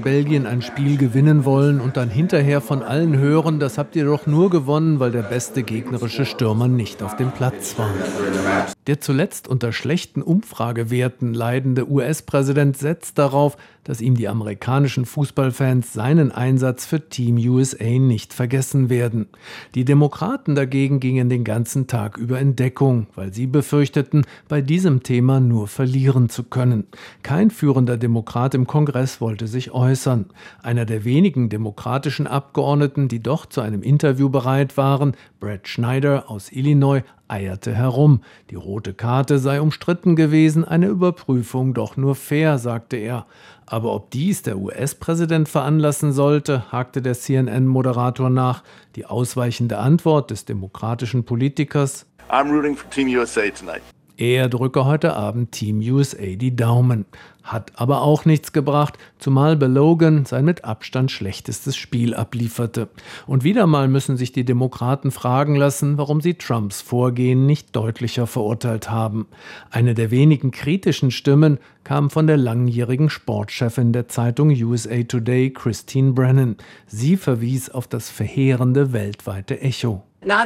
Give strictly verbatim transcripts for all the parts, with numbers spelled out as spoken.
Belgien ein Spiel gewinnen wollen und dann hinterher von allen hören, das habt ihr doch nur gewonnen, weil der beste gegnerische Stürmer nicht auf dem Platz war. Der zuletzt unter schlechten Umfragewerten leidende U S-Präsident setzt darauf, dass ihm die amerikanischen Fußballfans seinen Einsatz für Team U S A nicht vergessen werden. Die Demokraten dagegen gingen den ganzen Tag über in Deckung, weil sie befürchteten, bei diesem Thema nur verlieren zu können. Kein führender Demokrat im Kongress wollte sich äußern. Einer der wenigen demokratischen Abgeordneten, die doch zu einem Interview bereit waren, Brad Schneider aus Illinois, eierte herum. Die rote Karte sei umstritten gewesen, eine Überprüfung doch nur fair, sagte er. Aber ob dies der U S-Präsident veranlassen sollte, hakte der C N N-Moderator nach. Die ausweichende Antwort des demokratischen Politikers: I'm rooting for Team U S A tonight. Er drücke heute Abend Team U S A die Daumen. Hat aber auch nichts gebracht, zumal Balogun sein mit Abstand schlechtestes Spiel ablieferte. Und wieder mal müssen sich die Demokraten fragen lassen, warum sie Trumps Vorgehen nicht deutlicher verurteilt haben. Eine der wenigen kritischen Stimmen kam von der langjährigen Sportchefin der Zeitung U S A Today, Christine Brennan. Sie verwies auf das verheerende weltweite Echo.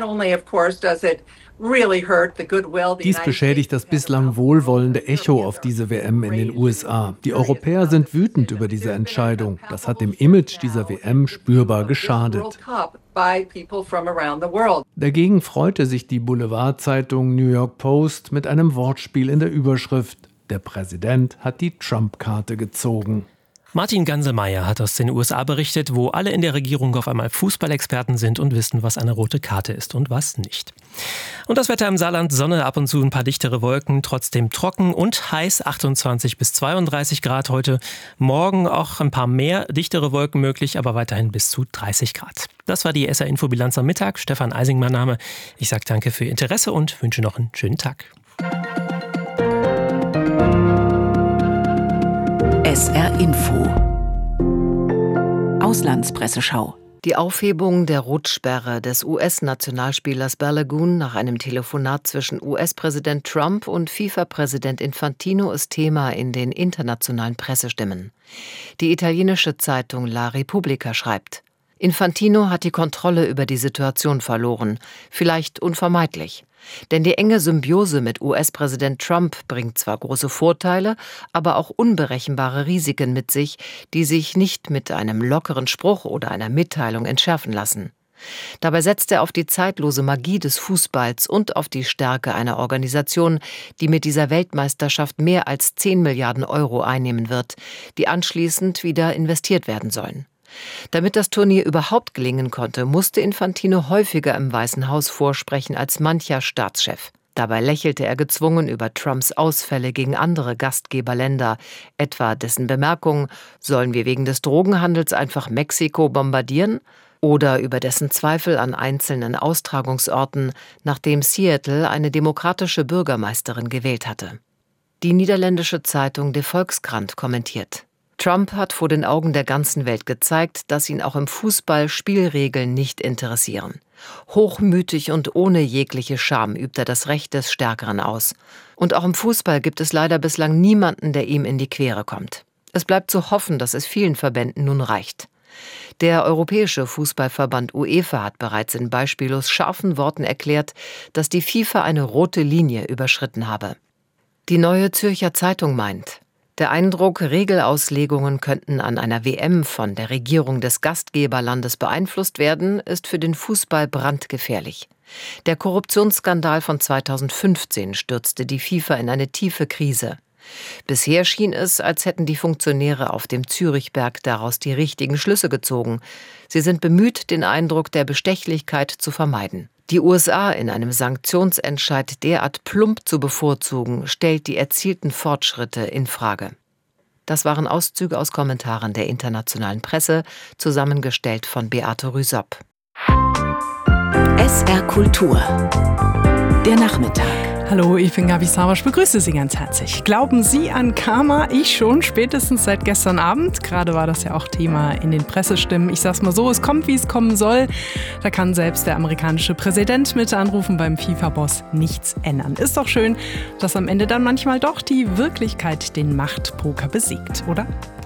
Dies beschädigt das bislang wohlwollende Echo auf diese W M in den U S A. Die Europäer sind wütend über diese Entscheidung. Das hat dem Image dieser W M spürbar geschadet. Dagegen freute sich die Boulevardzeitung New York Post mit einem Wortspiel in der Überschrift: Der Präsident hat die Trump-Karte gezogen. Martin Gansemeyer hat aus den U S A berichtet, wo alle in der Regierung auf einmal Fußballexperten sind und wissen, was eine rote Karte ist und was nicht. Und das Wetter im Saarland: Sonne, ab und zu ein paar dichtere Wolken, trotzdem trocken und heiß, achtundzwanzig bis zweiunddreißig Grad heute. Morgen auch ein paar mehr dichtere Wolken möglich, aber weiterhin bis zu dreißig Grad. Das war die S R-Infobilanz am Mittag. Stefan Eising mein Name. Ich sage danke für Ihr Interesse und wünsche noch einen schönen Tag. S R Info Auslandspresseschau. Die Aufhebung der Rotsperre des U S-Nationalspielers Balogun nach einem Telefonat zwischen U S-Präsident Trump und FIFA-Präsident Infantino ist Thema in den internationalen Pressestimmen. Die italienische Zeitung La Repubblica schreibt: Infantino hat die Kontrolle über die Situation verloren, vielleicht unvermeidlich. Denn die enge Symbiose mit U S-Präsident Trump bringt zwar große Vorteile, aber auch unberechenbare Risiken mit sich, die sich nicht mit einem lockeren Spruch oder einer Mitteilung entschärfen lassen. Dabei setzt er auf die zeitlose Magie des Fußballs und auf die Stärke einer Organisation, die mit dieser Weltmeisterschaft mehr als zehn Milliarden Euro einnehmen wird, die anschließend wieder investiert werden sollen. Damit das Turnier überhaupt gelingen konnte, musste Infantino häufiger im Weißen Haus vorsprechen als mancher Staatschef. Dabei lächelte er gezwungen über Trumps Ausfälle gegen andere Gastgeberländer, etwa dessen Bemerkung: Sollen wir wegen des Drogenhandels einfach Mexiko bombardieren? Oder über dessen Zweifel an einzelnen Austragungsorten, nachdem Seattle eine demokratische Bürgermeisterin gewählt hatte. Die niederländische Zeitung De Volkskrant kommentiert: Trump hat vor den Augen der ganzen Welt gezeigt, dass ihn auch im Fußball Spielregeln nicht interessieren. Hochmütig und ohne jegliche Scham übt er das Recht des Stärkeren aus. Und auch im Fußball gibt es leider bislang niemanden, der ihm in die Quere kommt. Es bleibt zu hoffen, dass es vielen Verbänden nun reicht. Der Europäische Fußballverband UEFA hat bereits in beispiellos scharfen Worten erklärt, dass die FIFA eine rote Linie überschritten habe. Die Neue Zürcher Zeitung meint: Der Eindruck, Regelauslegungen könnten an einer W M von der Regierung des Gastgeberlandes beeinflusst werden, ist für den Fußball brandgefährlich. Der Korruptionsskandal von zweitausendfünfzehn stürzte die FIFA in eine tiefe Krise. Bisher schien es, als hätten die Funktionäre auf dem Zürichberg daraus die richtigen Schlüsse gezogen. Sie sind bemüht, den Eindruck der Bestechlichkeit zu vermeiden. Die U S A in einem Sanktionsentscheid derart plump zu bevorzugen, stellt die erzielten Fortschritte in Frage. Das waren Auszüge aus Kommentaren der internationalen Presse, zusammengestellt von Beate Rüsop. S R Kultur. Der Nachmittag. Hallo, ich bin Gabi Sauer, ich begrüße Sie ganz herzlich. Glauben Sie an Karma? Ich schon, spätestens seit gestern Abend. Gerade war das ja auch Thema in den Pressestimmen. Ich sag's mal so, es kommt, wie es kommen soll. Da kann selbst der amerikanische Präsident mit anrufen, beim FIFA-Boss nichts ändern. Ist doch schön, dass am Ende dann manchmal doch die Wirklichkeit den Machtpoker besiegt, oder?